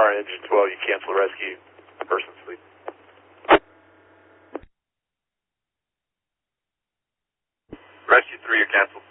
car, engine 12, you cancel rescue, person sleep. Rescue 3, you're canceled.